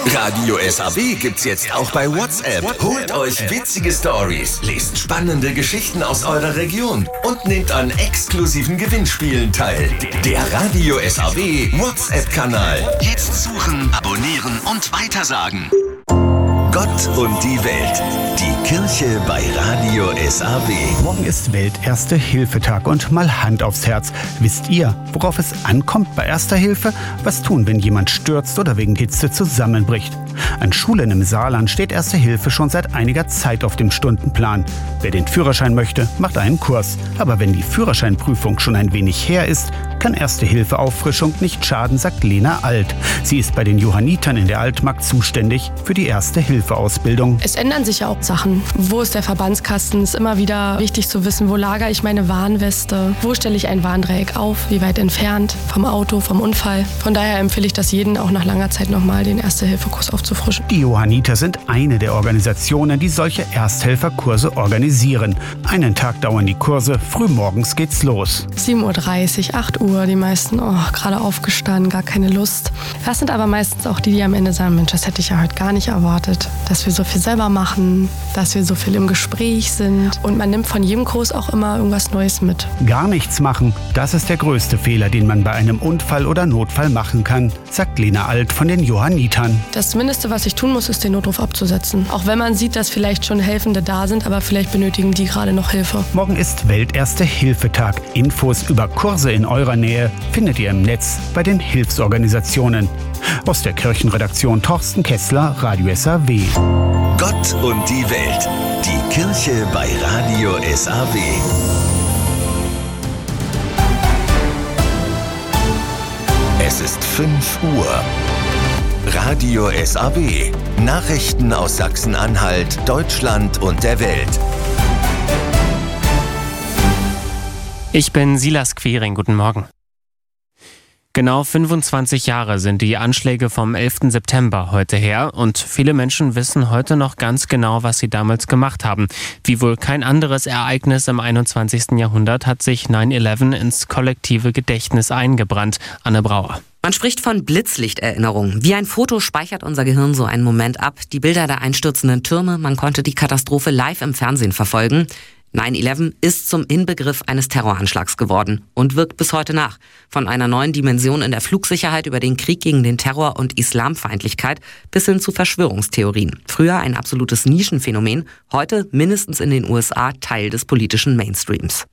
Radio SAW gibt's jetzt auch bei WhatsApp. Holt euch witzige Stories, lest spannende Geschichten aus eurer Region und nehmt an exklusiven Gewinnspielen teil. Der Radio SAW WhatsApp-Kanal. Jetzt suchen, abonnieren und weitersagen. Gott und die Welt. Die Kirche bei Radio SAW. Morgen ist Welt-Erste-Hilfe-Tag und mal Hand aufs Herz. Wisst ihr, worauf es ankommt bei Erster Hilfe? Was tun, wenn jemand stürzt oder wegen Hitze zusammenbricht? An Schulen im Saarland steht Erste Hilfe schon seit einiger Zeit auf dem Stundenplan. Wer den Führerschein möchte, macht einen Kurs. Aber wenn die Führerscheinprüfung schon ein wenig her ist, kann Erste-Hilfe-Auffrischung nicht schaden, sagt Lena Alt. Sie ist bei den Johannitern in der Altmark zuständig für die Erste-Hilfe-Ausbildung. Es ändern sich ja auch Sachen. Wo ist der Verbandskasten? Ist immer wieder wichtig zu wissen, wo lagere ich meine Warnweste? Wo stelle ich ein Warndreieck auf? Wie weit entfernt vom Auto, vom Unfall? Von daher empfehle ich das jedem auch nach langer Zeit nochmal den Erste-Hilfe-Kurs aufzufrischen. Die Johanniter sind eine der Organisationen, die solche Ersthelferkurse organisieren. Einen Tag dauern die Kurse, frühmorgens geht's los. 7:30 Uhr, 8 Uhr, die meisten gerade aufgestanden, gar keine Lust. Das sind aber meistens auch die am Ende sagen, Mensch, das hätte ich ja heute gar nicht erwartet, dass wir so viel selber machen, dass wir so viel im Gespräch sind und man nimmt von jedem Kurs auch immer irgendwas Neues mit. Gar nichts machen, das ist der größte Fehler, den man bei einem Unfall oder Notfall machen kann, sagt Lena Alt von den Johannitern. Das Mindeste, was ich tun muss, ist den Notruf abzusetzen. Auch wenn man sieht, dass vielleicht schon Helfende da sind, aber vielleicht benötigen die gerade noch Hilfe. Morgen ist Welt-Erste-Hilfe-Tag. Infos über Kurse in eurer Nähe findet ihr im Netz bei den Hilfsorganisationen. Aus der Kirchenredaktion Thorsten Kessler, Radio SAW. Gott und die Welt. Die Kirche bei Radio SAW. Es ist 5 Uhr. Radio SAW. Nachrichten aus Sachsen-Anhalt, Deutschland und der Welt. Ich bin Silas Quiring, guten Morgen. Genau 25 Jahre sind die Anschläge vom 11. September heute her und viele Menschen wissen heute noch ganz genau, was sie damals gemacht haben. Wie wohl kein anderes Ereignis im 21. Jahrhundert hat sich 9/11 ins kollektive Gedächtnis eingebrannt. Anne Brauer. Man spricht von Blitzlichterinnerung. Wie ein Foto speichert unser Gehirn so einen Moment ab. Die Bilder der einstürzenden Türme, man konnte die Katastrophe live im Fernsehen verfolgen. 9/11 ist zum Inbegriff eines Terroranschlags geworden und wirkt bis heute nach. Von einer neuen Dimension in der Flugsicherheit über den Krieg gegen den Terror und Islamfeindlichkeit bis hin zu Verschwörungstheorien. Früher ein absolutes Nischenphänomen, heute mindestens in den USA Teil des politischen Mainstreams.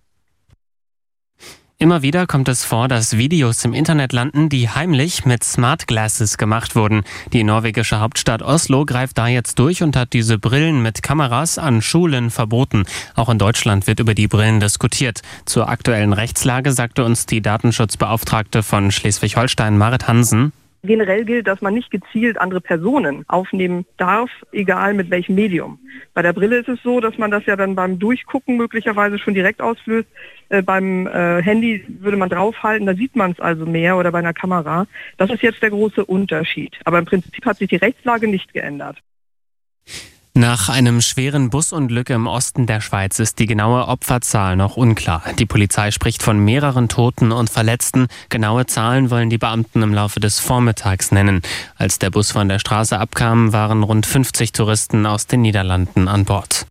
Immer wieder kommt es vor, dass Videos im Internet landen, die heimlich mit Smart Glasses gemacht wurden. Die norwegische Hauptstadt Oslo greift da jetzt durch und hat diese Brillen mit Kameras an Schulen verboten. Auch in Deutschland wird über die Brillen diskutiert. Zur aktuellen Rechtslage sagte uns die Datenschutzbeauftragte von Schleswig-Holstein, Marit Hansen. Generell gilt, dass man nicht gezielt andere Personen aufnehmen darf, egal mit welchem Medium. Bei der Brille ist es so, dass man das ja dann beim Durchgucken möglicherweise schon direkt auslöst. Beim Handy würde man draufhalten, da sieht man es also mehr, oder bei einer Kamera. Das ist jetzt der große Unterschied. Aber im Prinzip hat sich die Rechtslage nicht geändert. Nach einem schweren Busunglück im Osten der Schweiz ist die genaue Opferzahl noch unklar. Die Polizei spricht von mehreren Toten und Verletzten. Genaue Zahlen wollen die Beamten im Laufe des Vormittags nennen. Als der Bus von der Straße abkam, waren rund 50 Touristen aus den Niederlanden an Bord.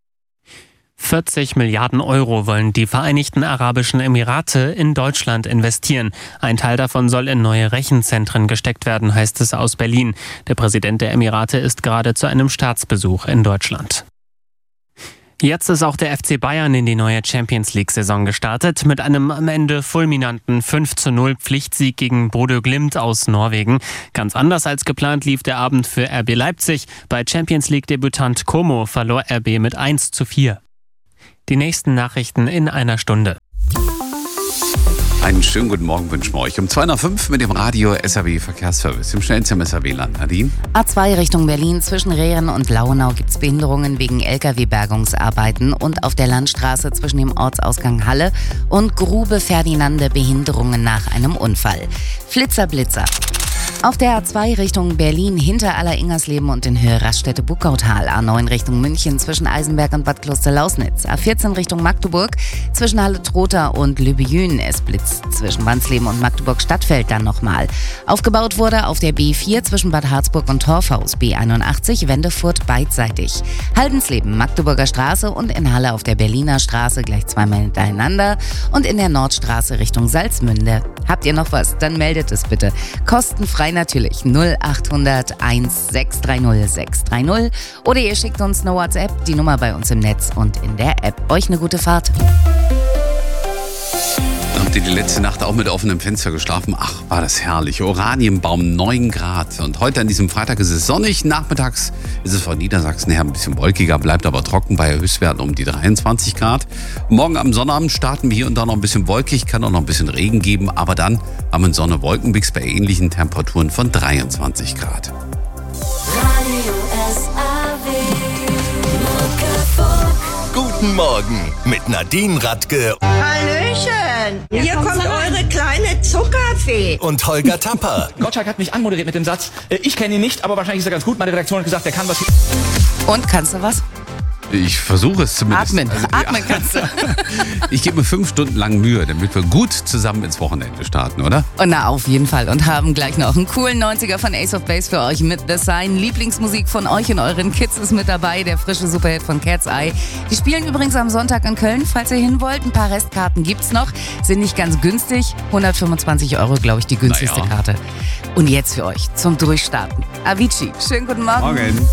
40 Milliarden Euro wollen die Vereinigten Arabischen Emirate in Deutschland investieren. Ein Teil davon soll in neue Rechenzentren gesteckt werden, heißt es aus Berlin. Der Präsident der Emirate ist gerade zu einem Staatsbesuch in Deutschland. Jetzt ist auch der FC Bayern in die neue Champions-League-Saison gestartet. Mit einem am Ende fulminanten 5:0 Pflichtsieg gegen Bodø Glimt aus Norwegen. Ganz anders als geplant lief der Abend für RB Leipzig. Bei Champions-League-Debütant Como verlor RB mit 1:4. Die nächsten Nachrichten in einer Stunde. Einen schönen guten Morgen wünschen wir euch. Um 2:05 mit dem Radio SAW Verkehrsservice im schnellsten SAW-Land. Nadine? A2 Richtung Berlin zwischen Rehren und Launau gibt es Behinderungen wegen Lkw-Bergungsarbeiten und auf der Landstraße zwischen dem Ortsausgang Halle und Grube Ferdinande Behinderungen nach einem Unfall. Flitzer Blitzer. Auf der A2 Richtung Berlin hinter Aller-Ingersleben und in Höhe Raststätte-Buckautal. A9 Richtung München zwischen Eisenberg und Bad Kloster-Lausnitz. A14 Richtung Magdeburg zwischen Halle-Trotha und Lübejün. Es blitzt zwischen Wansleben und Magdeburg-Stadtfeld dann nochmal. Aufgebaut wurde auf der B4 zwischen Bad Harzburg und Torfhaus. B81 Wendefurt beidseitig. Haldensleben, Magdeburger Straße und in Halle auf der Berliner Straße gleich zweimal hintereinander. Und in der Nordstraße Richtung Salzmünde. Habt ihr noch was? Dann meldet es bitte. Kostenfrei natürlich 0800 1630 630 oder ihr schickt uns eine WhatsApp, die Nummer bei uns im Netz und in der App. Euch eine gute Fahrt. Habt ihr die letzte Nacht auch mit offenem Fenster geschlafen? Ach, war das herrlich. Oranienbaum, 9 Grad. Und heute an diesem Freitag ist es sonnig. Nachmittags ist es von Niedersachsen her ein bisschen wolkiger, bleibt aber trocken bei Höchstwerten um die 23 Grad. Morgen am Sonnabend starten wir hier und da noch ein bisschen wolkig, kann auch noch ein bisschen Regen geben, aber dann haben wir Sonne-Wolkenmix bei ähnlichen Temperaturen von 23 Grad. Guten Morgen mit Nadine Radke Hallöchen, hier kommt eure kleine Zuckerfee. und Holger Tapper. Gottschalk hat mich anmoderiert mit dem Satz, ich kenne ihn nicht, aber wahrscheinlich ist er ganz gut. Meine Redaktion hat gesagt, er kann was. Und kannst du was? Ich versuche es zumindest. Atmen kannst du. Ich gebe mir 5 Stunden lang Mühe, damit wir gut zusammen ins Wochenende starten, oder? Und na, auf jeden Fall. Und haben gleich noch einen coolen 90er von Ace of Base für euch mit The Sign. Lieblingsmusik von euch und euren Kids ist mit dabei. Der frische Superhit von Cat's Eye. Die spielen übrigens am Sonntag in Köln, falls ihr hin wollt. Ein paar Restkarten gibt's noch. Sind nicht ganz günstig. 125 €, glaube ich, die günstigste Karte. Und jetzt für euch zum Durchstarten. Avicii, schönen guten Morgen. Morgen.